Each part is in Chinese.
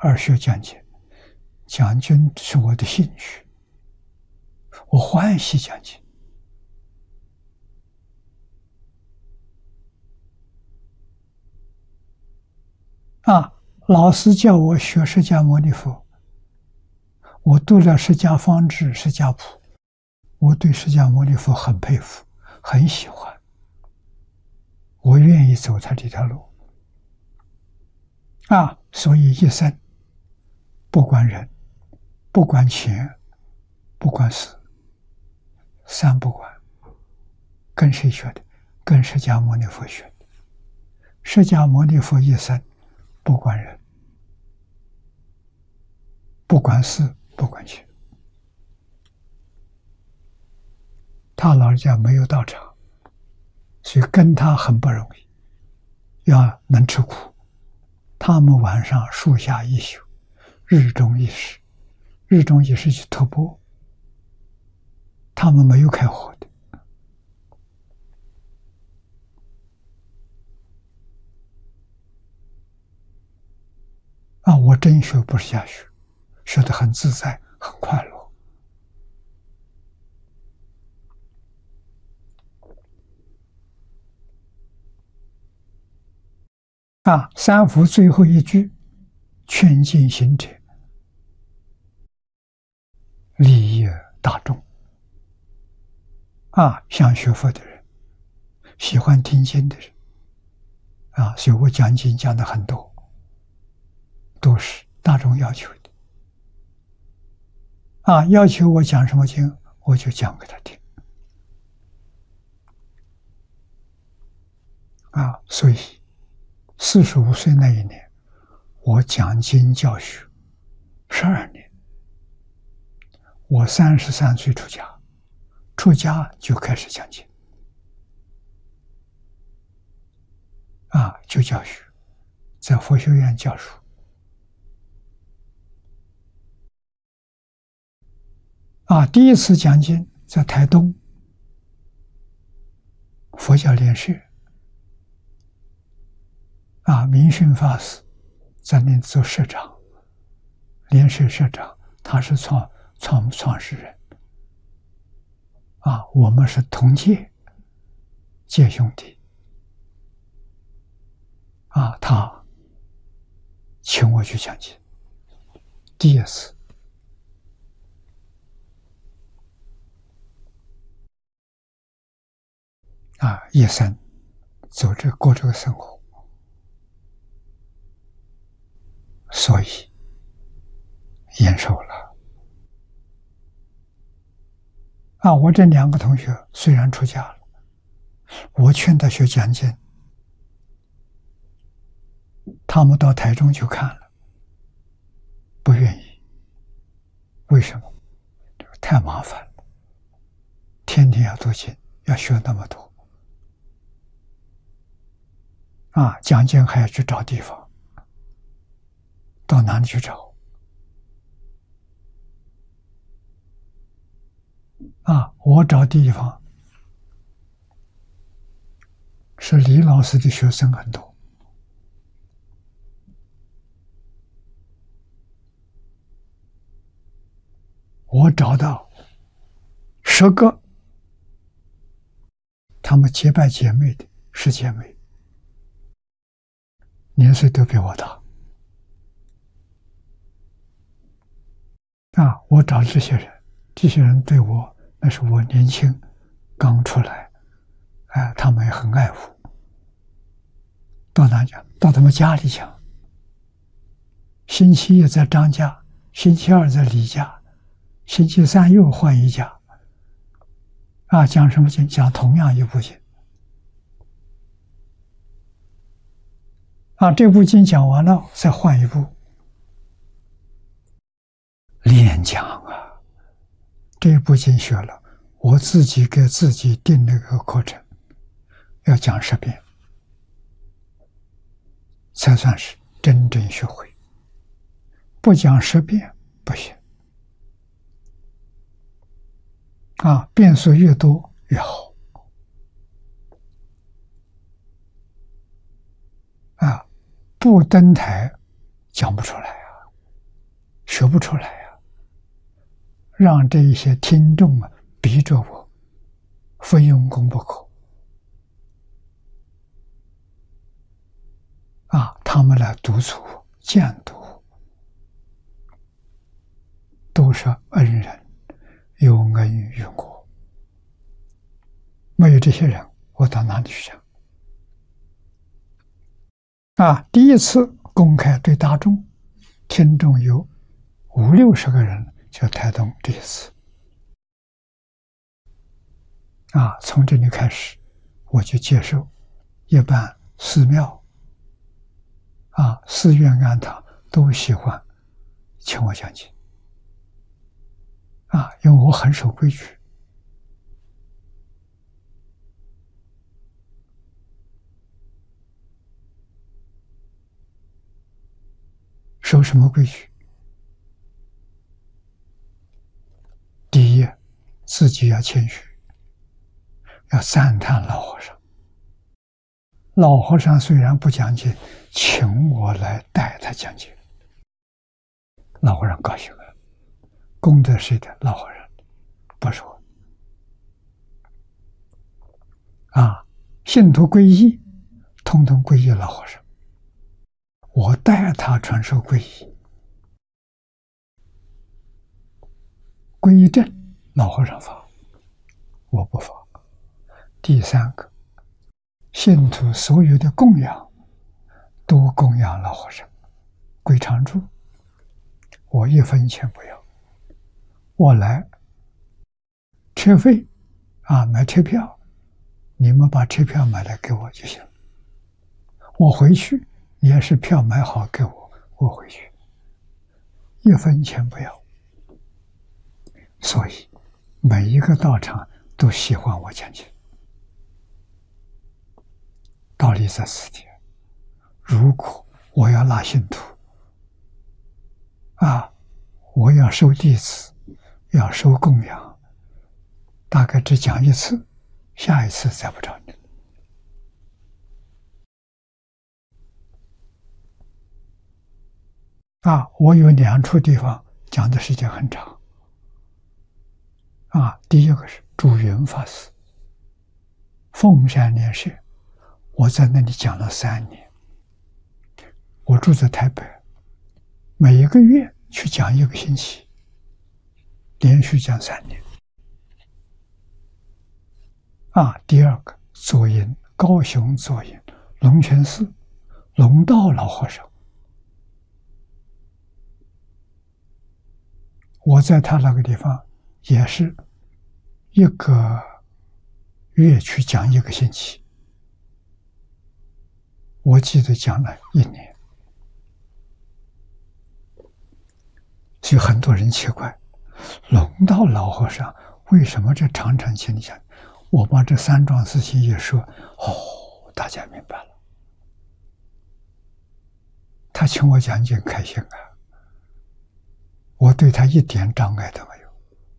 而学讲经。讲经是我的兴趣，我欢喜讲经。老师叫我学释迦牟尼佛，我读了释迦方志、释迦谱，我对释迦牟尼佛很佩服，很喜欢，我愿意走他这条路。所以一生不管人，不管钱，不管事，三不管，跟谁学的？跟释迦牟尼佛学的。释迦牟尼佛一生不管人，不管事，不管钱。他老人家没有道场，所以跟他很不容易，要能吃苦。他们晚上树下一宿，日中一时，日中一时去托钵，他们没有开火的。我真学不是瞎学，学得很自在，很快乐。三福最后一句，劝进行者，利益大众。想学佛的人，喜欢听经的人，所以我讲经讲的很多，都是大众要求的。要求我讲什么经，我就讲给他听。所以45岁那一年，我讲经教学12年。我33岁出家，出家就开始讲经，就教学，在佛学院教书。第一次讲经在台东佛教联社，明训法师在那做社长，联社社长，他是创始人。我们是同届兄弟。他请我去讲经，第一次。一生过这个生活，所以延寿了。我这2个同学虽然出家了，我劝他学讲经，他们到台中去看了，不愿意。为什么？太麻烦了，天天要读经，要学那么多。讲经还要去找地方，到哪里去找？我找地方是李老师的学生很多，我找到10个他们结拜姐妹的师姐妹，年岁都比我大。我找这些人，这些人对我，那是我年轻刚出来，他们也很爱护。到哪讲？到他们家里讲。星期一在张家，星期二在李家，星期三又换一家。讲什么经？讲同样一部经。这部经讲完了，再换一部。练讲这部经学了，我自己给自己定了个课程，要讲10遍，才算是真正学会。不讲10遍不行。遍数越多越好。不登台讲不出来学不出来呀，让这一些听众啊逼着我，非用功不可。他们来督促我、监督我，都是恩人，有恩于我。没有这些人，我到哪里去讲？第一次公开对大众，听众有50-60个人，就台东这一次。从这里开始，我就接受一般寺庙。寺院庵堂都喜欢请我讲经因为我很守规矩。守什么规矩？第一，自己要谦虚，要赞叹老和尚。老和尚虽然不讲经，请我来带他讲经，老和尚高兴了。功德谁的？老和尚，不是我。信徒皈依，统统皈依老和尚，我带他传授皈依。皈依证，老和尚发，我不发。第三个，信徒所有的供养都供养老和尚，归常住，我1分钱不要。我来车费买车票，你们把车票买来给我就行。我回去也是票买好给我，我回去1分钱不要。所以每一个道场都喜欢我讲经。道理在此地。如果我要拉信徒我要收弟子，要收供养，大概只讲1次，下一次再不找你。我有2处地方讲的时间很长。第一个是住云法师，凤山莲社，我在那里讲了3年。我住在台北，每一个月去讲1个星期，连续讲3年。第二个左营，高雄左营龙泉寺龙道老和尚，我在他那个地方也是1个月去讲1个星期，我记得讲了1年。所以很多人奇怪，龙道老和尚为什么这常常请你讲？我把这3桩事情一说，大家明白了。他请我讲经开心我对他一点障碍都没有。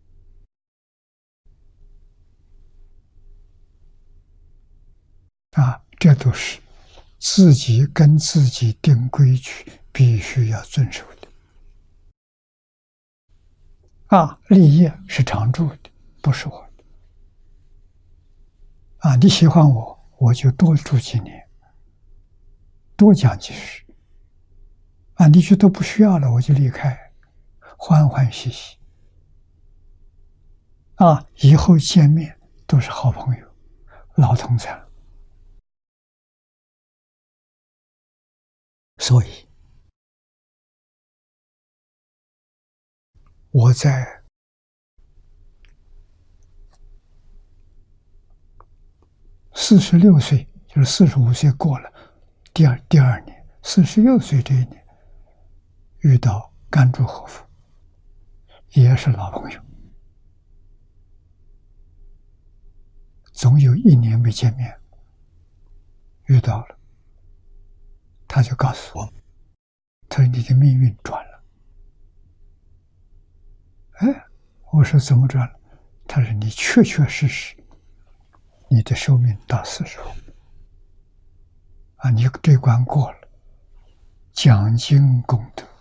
这都是自己跟自己定规矩，必须要遵守的。立业是常住的，不是我的。你喜欢我，我就多住几年，多讲几时。你觉得不需要了，我就离开，欢欢喜喜。以后见面都是好朋友，老同参。所以我在46岁，就是45岁过了第二年，46岁这一年遇到甘珠和夫，也是老朋友，总有1年没见面，遇到了，他就告诉我，他说你的命运转了。我说怎么转了？他说你确确实实你的寿命到45你这关过了，讲经功德